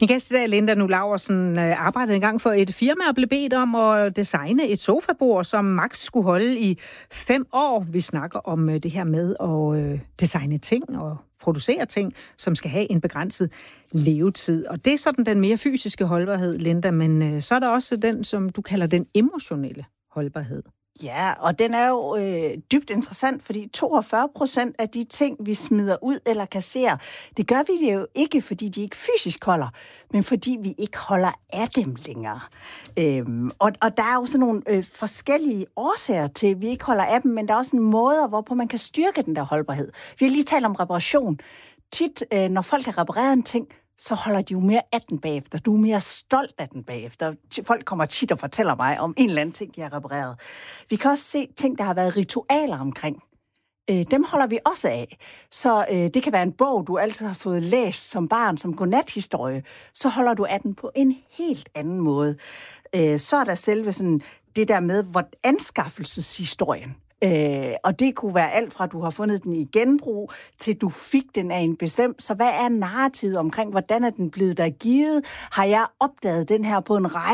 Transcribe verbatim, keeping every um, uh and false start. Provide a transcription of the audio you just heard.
Min gæst i dag, Linda Nu Laursen, arbejdede engang for et firma og blev bedt om at designe et sofabord, som max skulle holde i fem år. Vi snakker om det her med at designe ting og producere ting, som skal have en begrænset levetid. Og det er sådan den mere fysiske holdbarhed, Linda, men så er der også den, som du kalder den emotionelle holdbarhed. Ja, og den er jo øh, dybt interessant, fordi toogfyrre procent af de ting, vi smider ud eller kasserer, det gør vi det jo ikke, fordi de ikke fysisk holder, men fordi vi ikke holder af dem længere. Øhm, og, og der er jo sådan nogle øh, forskellige årsager til, at vi ikke holder af dem, men der er også en måde, hvorpå man kan styrke den der holdbarhed. Vi har lige talt om reparation. Tit, øh, når folk har repareret en ting, så holder de jo mere af den bagefter. Du er mere stolt af den bagefter. Folk kommer tit og fortæller mig om en eller anden ting, de har repareret. Vi kan også se ting, der har været ritualer omkring. Øh, dem holder vi også af. Så øh, det kan være en bog, du altid har fået læst som barn, som godnathistorie. Så holder du af den på en helt anden måde. Øh, så er der selve sådan, det der med, hvor anskaffelseshistorien. Øh, og det kunne være alt fra, at du har fundet den i genbrug, til du fik den af en bestemt. Så hvad er narrativet omkring, hvordan er den blevet der givet? Har jeg opdaget den her på en række